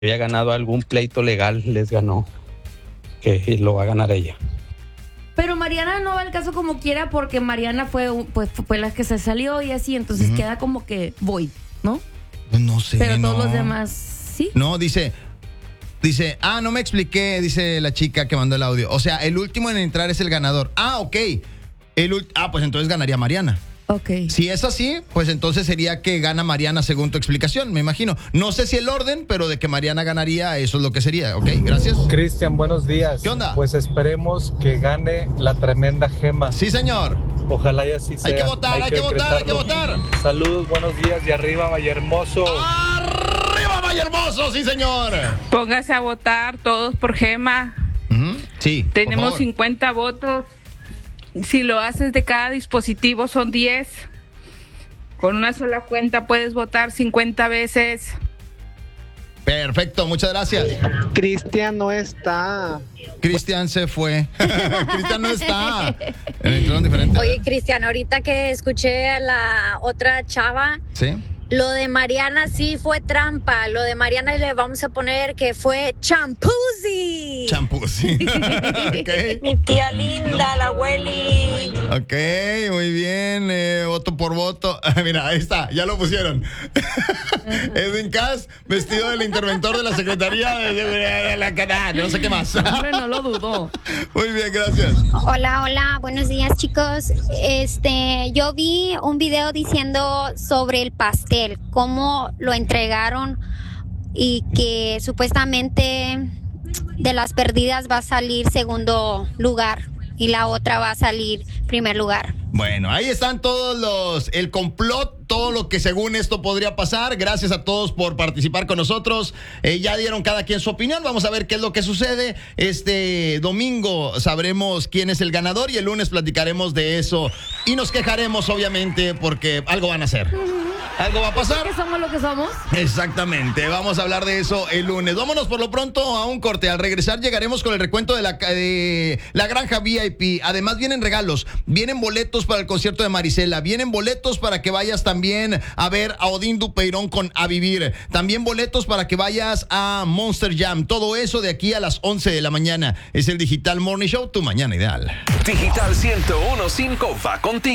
había ganado algún pleito legal, les ganó, que lo va a ganar ella. Pero Mariana no va al caso como quiera porque Mariana fue la que se salió y así, entonces queda como que void, ¿no? No sé. Pero no. todos los demás, ¿sí? No, dice, no me expliqué, dice la chica que mandó el audio. O sea, el último en entrar es el ganador. Ok. Pues entonces ganaría Mariana. Ok. Si es así, pues entonces sería que gana Mariana según tu explicación, me imagino. No sé si el orden, pero de que Mariana ganaría, eso es lo que sería. Ok, gracias. Cristian, buenos días. ¿Qué onda? Pues esperemos que gane la tremenda Gema. Sí, señor. Ojalá y así sea. Hay que votar, hay que votar. Saludos, buenos días y arriba Vallehermoso. ¡Arriba, Vallehermoso! Sí, señor. Póngase a votar todos por Gema. Sí. Tenemos 50 votos. Si lo haces de cada dispositivo son 10. Con una sola cuenta puedes votar 50 veces. Perfecto, muchas gracias. Cristian no está. Cristian se fue. Cristian no está. Entraron diferentes. Oye, Cristian, ahorita que escuché a la otra chava, ¿Sí? lo de Mariana sí fue trampa. Lo de Mariana le vamos a poner que fue champuzi. Champuzi. Okay. Mi tía linda, la abueli. Ok, muy bien. Voto por voto. Mira, ahí está, ya lo pusieron. Edwin Cass, vestido del interventor de la Secretaría de la Canal. No sé qué más. Hombre, no lo dudó. Muy bien, gracias. Hola, buenos días, chicos. Yo vi un video diciendo sobre el pastel, cómo lo entregaron y que supuestamente de las perdidas va a salir segundo lugar y la otra va a salir primer lugar. Bueno, ahí están el complot, todo lo que según esto podría pasar. Gracias a todos por participar con nosotros. Ya dieron cada quien su opinión. Vamos a ver qué es lo que sucede. Este domingo sabremos quién es el ganador y el lunes platicaremos de eso. Y nos quejaremos, obviamente, porque algo van a hacer. ¿Algo va a pasar? ¿Qué somos lo que somos? Exactamente, vamos a hablar de eso el lunes. Vámonos por lo pronto a un corte. Al regresar llegaremos con el recuento de la Granja VIP. Además vienen regalos, vienen boletos para el concierto de Marisela, vienen boletos para que vayas también a ver a Odín Dupeirón con A Vivir. También boletos para que vayas a Monster Jam. Todo eso de aquí a las 11 de la mañana. Es el Digital Morning Show, tu mañana ideal. Digital 101.5 va contigo.